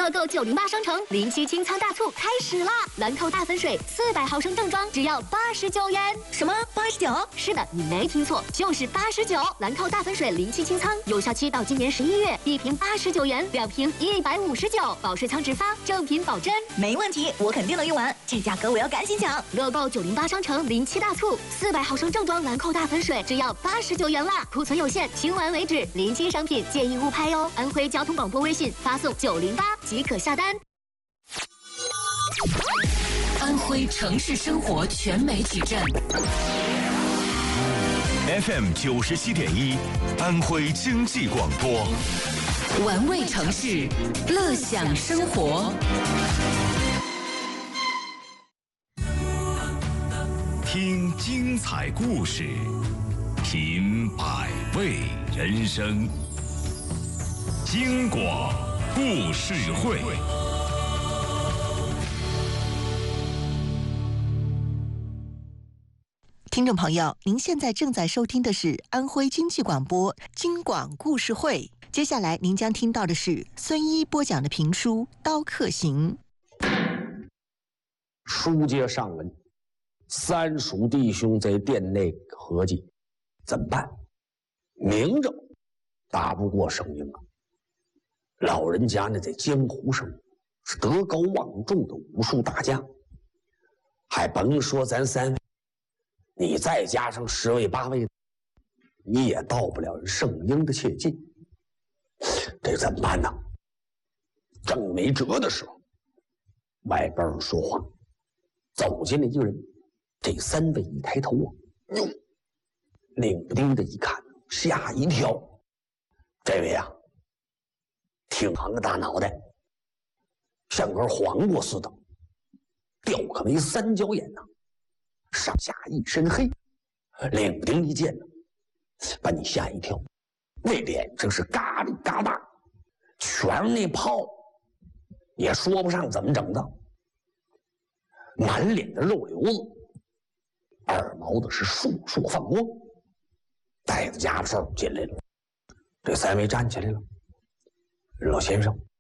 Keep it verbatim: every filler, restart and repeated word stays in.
乐购九零八商城临期清仓大促开始啦！兰蔻大粉水四百毫升正装只要八十九元。 什么八十九？ 是的，你没听错，就是八十九。兰蔻大粉水临期清仓，有效期到今年十一月，一瓶八十九元，两瓶一百五十九，保湿枪直发，正品保真。 没问题，我肯定能用完。这价格我要赶紧抢！ 乐购九零八商城临期大促，四百毫升正装兰蔻大粉水只要八十九元啦！库存有限，清完为止。临期商品建议勿拍哦。安徽交通广播微信发送九零八即可下单。 安徽城市生活全媒体站 F M 九十七点一，安徽经济广播， 玩味城市，乐享生活。 听精彩故事，品百味人生。京广故事会。 听众朋友，您现在正在收听的是安徽经济广播京广故事会。接下来您将听到的是孙一播讲的评书《刀客行》。 书接上文，三叔弟兄在店内合计怎么办？明着打不过生英啊，老人家呢在江湖上是德高望重的武术大家，还甭说咱三位，你再加上十位八位，你也到不了圣婴的切近。这怎么办呢？正没辙的时候，外边人说话，走进来一个人。这三位一抬头啊，哟，领不丁的一看，吓一跳。这位啊，挺长个大脑袋，像根黄瓜似的，吊个没三角眼呐、啊，上下一身黑，领不丁一见呢，把你吓一跳。那脸正是嘎里嘎大，全是那泡，也说不上怎么整的，满脸的肉瘤子，耳毛子是烁烁放光，带着家伙事儿进来了。这三位站起来了，老先生，